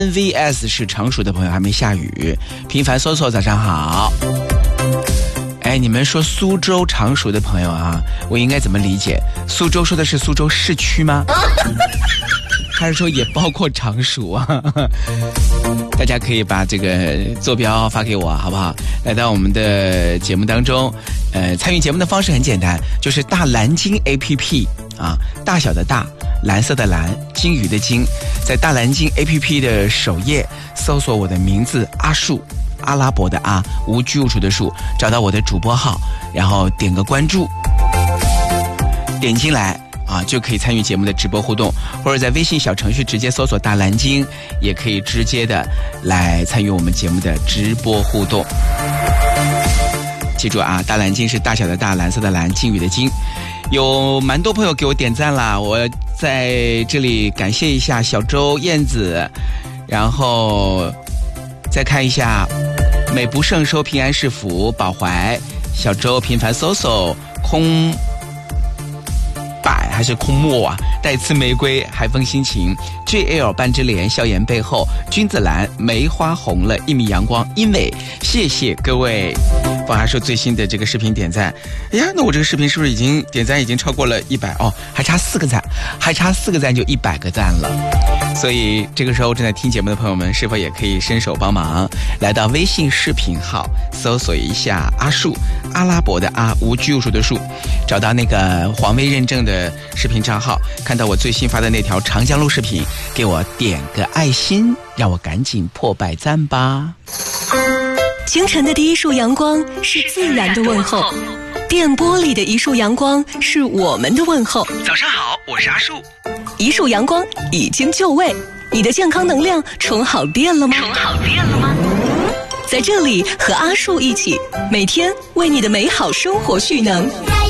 NVS 是常熟的朋友，还没下雨，频繁搜索早上好。哎，你们说苏州常熟的朋友啊，我应该怎么理解？苏州说的是苏州市区吗？还是说也包括常熟啊？大家可以把这个坐标发给我，好不好？来到我们的节目当中，参与节目的方式很简单，就是大蓝鲸 APP 啊，大小的大，蓝色的蓝，鲸鱼的鲸，在大蓝鲸 APP 的首页搜索我的名字阿树，阿拉伯的阿，无拘无束的树，找到我的主播号，然后点个关注，点进来啊，就可以参与节目的直播互动，或者在微信小程序直接搜索大蓝鲸，也可以直接的来参与我们节目的直播互动。记住啊，大蓝鲸是大小的大，蓝色的蓝，鲸鱼的鲸。有蛮多朋友给我点赞啦，我在这里感谢一下小周、燕子，然后再看一下美不胜收、平安是福、宝怀、小周、频繁搜搜、空百还是空墨啊，带刺玫瑰、海风心情、JL 半枝莲、笑颜背后、君子兰、梅花红了、一米阳光、因为谢谢各位宝还说最新的这个视频点赞。哎呀，那我这个视频是不是已经点赞已经超过了100哦？还差4个赞，还差4个赞就100个赞了。所以这个时候正在听节目的朋友们，是否也可以伸手帮忙，来到微信视频号搜索一下阿树，阿拉伯的阿，无拘无束的树，找到那个黄微认证的视频账号，看到我最新发的那条长江路视频，给我点个爱心，让我赶紧破100赞吧。 清晨的第一束阳光是自然的问候，电波里的一束阳光是我们的问候。 早上好，我是阿树。 一束阳光已经就位，你的健康能量充好电了吗？在这里和阿树一起，每天为你的美好生活蓄能。